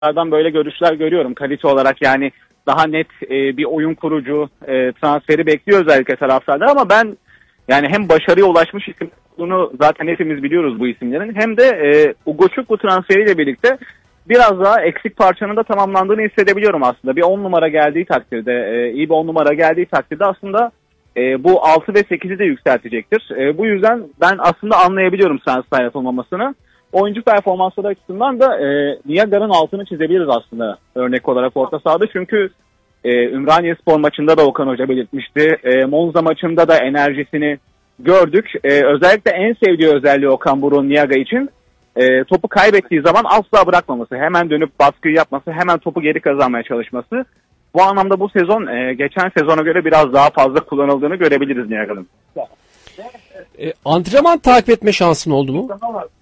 böyle görüşler görüyorum kalite olarak, yani daha net bir oyun kurucu transferi bekliyor özellikle taraftarlar, ama ben yani hem başarıya ulaşmış isim olduğunu zaten hepimiz biliyoruz bu isimlerin, hem de Ugochukwu bu transferiyle birlikte biraz daha eksik parçanın da tamamlandığını hissedebiliyorum aslında. Bir 10 numara geldiği takdirde, iyi bir 10 numara geldiği takdirde aslında bu 6 ve 8'i de yükseltecektir. Bu yüzden ben aslında anlayabiliyorum transfer yapılmamasını. Oyuncu performansları açısından da Niaga'nın altını çizebiliriz aslında örnek olarak orta sahada. Çünkü Ümraniyespor maçında da Okan Hoca belirtmişti. Monza maçında da enerjisini gördük. Özellikle en sevdiği özelliği Okan Buruk'un Niaga için topu kaybettiği zaman asla bırakmaması. Hemen dönüp baskıyı yapması, hemen topu geri kazanmaya çalışması. Bu anlamda bu sezon geçen sezona göre biraz daha fazla kullanıldığını görebiliriz Niaga'nın. Antrenman takip etme şansın oldu mu?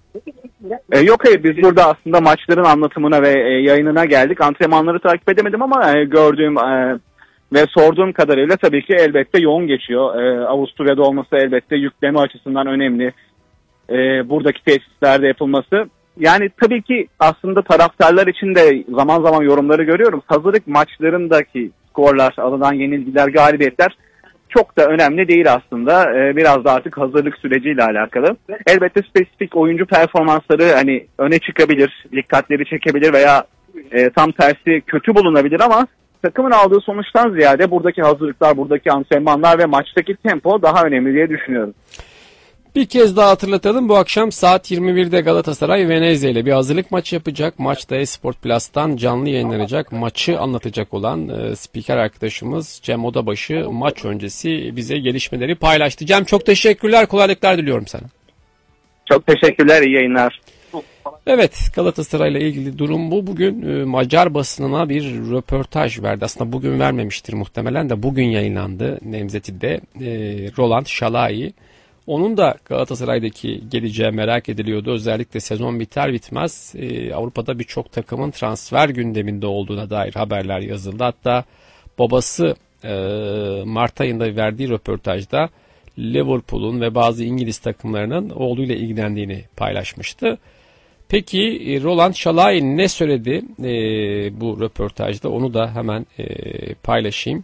Yok, hayır, biz burada aslında maçların anlatımına ve yayınına geldik. Antrenmanları takip edemedim ama gördüğüm ve sorduğum kadarıyla tabii ki elbette yoğun geçiyor. Avusturya'da olması elbette yükleme açısından önemli. Buradaki tesislerde yapılması. Yani tabii ki aslında taraftarlar için de zaman zaman yorumları görüyorum. Hazırlık maçlarındaki skorlar, alınan yenilgiler, galibiyetler çok da önemli değil aslında. Biraz da artık hazırlık süreciyle alakalı. Elbette spesifik oyuncu performansları hani öne çıkabilir, dikkatleri çekebilir veya tam tersi kötü bulunabilir, ama takımın aldığı sonuçtan ziyade buradaki hazırlıklar, buradaki antrenmanlar ve maçtaki tempo daha önemli diye düşünüyorum. Bir kez daha hatırlatalım. Bu akşam saat 21'de Galatasaray Venezia ile bir hazırlık maçı yapacak. Maç da Esport Plus'tan canlı yayınlanacak. Maçı anlatacak olan spiker arkadaşımız Cem Odabaşı maç öncesi bize gelişmeleri paylaştı. Cem, çok teşekkürler. Kolaylıklar diliyorum sana. Çok teşekkürler. İyi yayınlar. Evet, Galatasaray ile ilgili durum bu. Bugün Macar basınına bir röportaj verdi. Aslında bugün vermemiştir muhtemelen de bugün yayınlandı Nevzeti'de. Roland Şalai. Onun da Galatasaray'daki geleceği merak ediliyordu. Özellikle sezon biter bitmez Avrupa'da birçok takımın transfer gündeminde olduğuna dair haberler yazıldı. Hatta babası Mart ayında verdiği röportajda Liverpool'un ve bazı İngiliz takımlarının oğluyla ilgilendiğini paylaşmıştı. Peki Roland Şalai ne söyledi bu röportajda? Onu da hemen paylaşayım.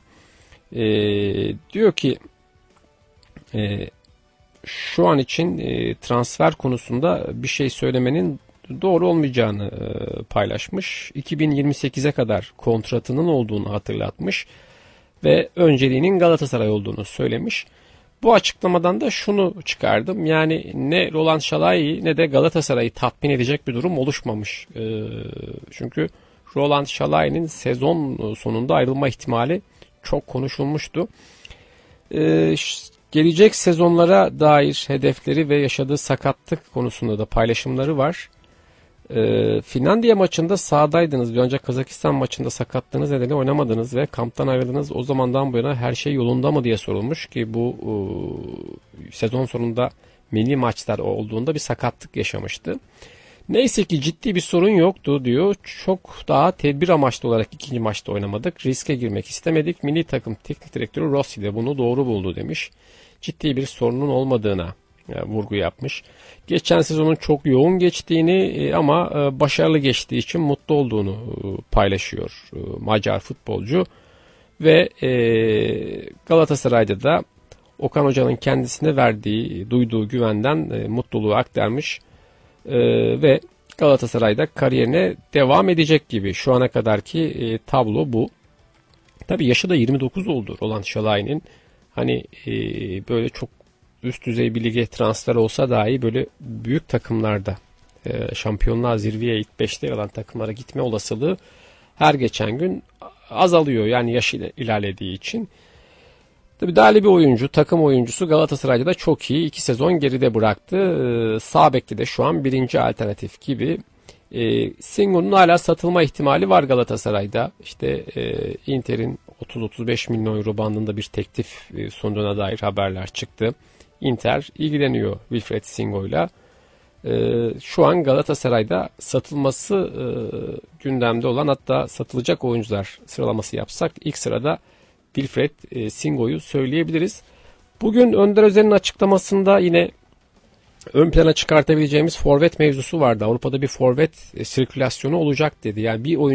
Diyor ki şu an için transfer konusunda bir şey söylemenin doğru olmayacağını paylaşmış. 2028'e kadar kontratının olduğunu hatırlatmış ve önceliğinin Galatasaray olduğunu söylemiş. Bu açıklamadan da şunu çıkardım. Yani ne Roland Şalai ne de Galatasaray'ı tatmin edecek bir durum oluşmamış. Çünkü Roland Şalai'nin sezon sonunda ayrılma ihtimali çok konuşulmuştu. Gelecek sezonlara dair hedefleri ve yaşadığı sakatlık konusunda da paylaşımları var. Finlandiya maçında sahadaydınız. Bir önce Kazakistan maçında sakatlığınız nedeniyle oynamadınız ve kamptan ayrıldınız. O zamandan bu yana her şey yolunda mı diye sorulmuş ki bu sezon sonunda milli maçlar olduğunda bir sakatlık yaşamıştı. Neyse ki ciddi bir sorun yoktu diyor. Çok daha tedbir amaçlı olarak ikinci maçta oynamadık. Riske girmek istemedik. Milli takım teknik direktörü Rossi de bunu doğru buldu demiş. Ciddi bir sorunun olmadığına vurgu yapmış. Geçen sezonun çok yoğun geçtiğini ama başarılı geçtiği için mutlu olduğunu paylaşıyor Macar futbolcu. Ve Galatasaray'da da Okan Hoca'nın kendisine verdiği, duyduğu güvenden mutluluğu aktarmış. Ve Galatasaray'da kariyerine devam edecek gibi şu ana kadarki tablo bu. Tabii yaşı da 29 oldu Roland Şalai'nin. Hani böyle çok üst düzey bir lige transfer olsa dahi böyle büyük takımlarda şampiyonluğa zirveye ilk 5'te yer alan takımlara gitme olasılığı her geçen gün azalıyor. Yani yaşı ilerlediği için. Tabii değerli bir oyuncu, takım oyuncusu, Galatasaray'da da çok iyi. 2 sezon geride bıraktı. Sağ bekte de şu an birinci alternatif gibi. Singo'nun hala satılma ihtimali var Galatasaray'da. İşte Inter'in 30-35 milyon euro bandında bir teklif sunduğuna dair haberler çıktı. Inter ilgileniyor Wilfried Singo'yla. Şu an Galatasaray'da satılması gündemde olan, hatta satılacak oyuncular sıralaması yapsak ilk sırada Wilfried Singo'yu söyleyebiliriz. Bugün Önder Özen'in açıklamasında yine ön plana çıkartabileceğimiz forvet mevzusu vardı. Avrupa'da bir forvet sirkülasyonu olacak dedi. Yani bir oyuncu